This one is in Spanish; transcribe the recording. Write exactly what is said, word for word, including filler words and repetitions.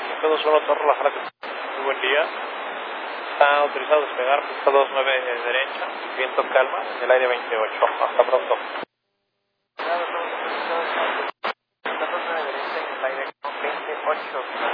cinco dos uno Torre La Jara. Muy buen día. Está autorizado despegar pista dos nueve derecha, viento calma, en el aire veintiocho. Hasta pronto. Está dos nueve derecha en el aire veintiocho.